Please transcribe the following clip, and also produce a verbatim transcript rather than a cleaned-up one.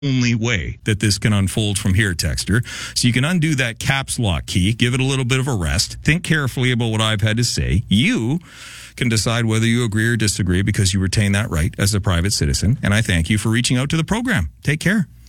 only way that this can unfold from here, Texter. So you can undo that caps lock key, give it a little bit of a rest, think carefully about what I've had to say. You can decide whether you agree or disagree because you retain that right as a private citizen. And I thank you for reaching out to the program. Take care.